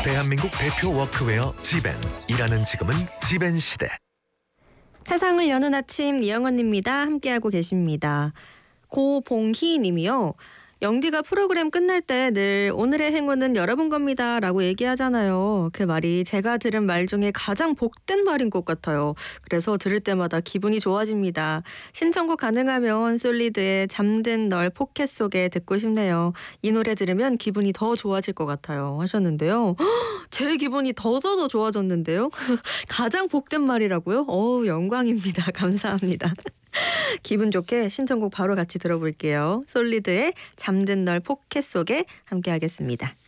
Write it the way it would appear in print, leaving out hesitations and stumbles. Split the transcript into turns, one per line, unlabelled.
대한민국 대표 워크웨어 지벤. 일하는 지금은 지벤 시대.
세상을 여는 아침 이영언입니다. 함께하고 계십니다. 고봉희 님이요. 영디가 프로그램 끝날 때 늘 오늘의 행운은 여러분 겁니다 라고 얘기하잖아요. 그 말이 제가 들은 말 중에 가장 복된 말인 것 같아요. 그래서 들을 때마다 기분이 좋아집니다. 신청곡 가능하면 솔리드의 잠든 널 포켓 속에 듣고 싶네요. 이 노래 들으면 기분이 더 좋아질 것 같아요 하셨는데요. 제 기분이 더 좋아졌는데요. 가장 복된 말이라고요? 어우, 영광입니다. 감사합니다. 기분 좋게 신청곡 바로 같이 들어볼게요. 솔리드의 잠든 널 포켓 속에 함께 하겠습니다.